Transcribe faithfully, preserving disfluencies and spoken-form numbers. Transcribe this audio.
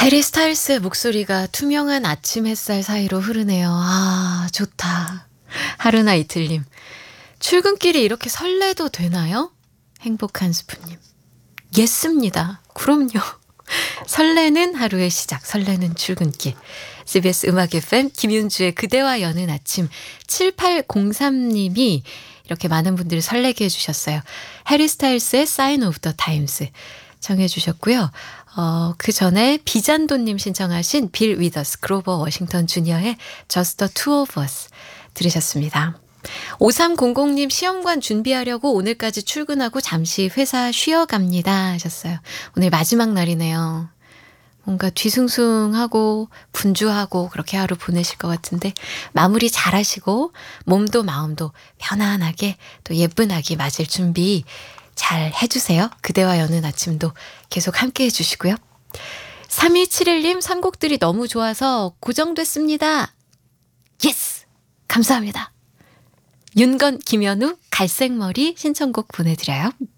해리 스타일스의 목소리가 투명한 아침 햇살 사이로 흐르네요. 아, 좋다. 하루나 이틀님. 출근길이 이렇게 설레도 되나요? 행복한 스프님. 예습니다. 그럼요. 설레는 하루의 시작, 설레는 출근길. 씨비에스 음악 에프엠 김윤주의 그대와 여는 아침. 칠팔공삼님이 이렇게 많은 분들을 설레게 해주셨어요. 해리 스타일스의 Sign of the Times 청해 주셨고요. 어, 그 전에 비잔도님 신청하신 빌 위더스, 그로버 워싱턴 주니어의 Just the Two of Us 들으셨습니다. 오삼공공님 시험관 준비하려고 오늘까지 출근하고 잠시 회사 쉬어갑니다 하셨어요. 오늘 마지막 날이네요. 뭔가 뒤숭숭하고 분주하고 그렇게 하루 보내실 것 같은데 마무리 잘 하시고 몸도 마음도 편안하게 또 예쁜 아기 맞을 준비 잘 해주세요. 그대와 여는 아침도 계속 함께 해주시고요. 삼이칠일님 선곡들이 너무 좋아서 고정됐습니다. 예스! 감사합니다. 윤건, 김현우, 갈색머리 신청곡 보내드려요.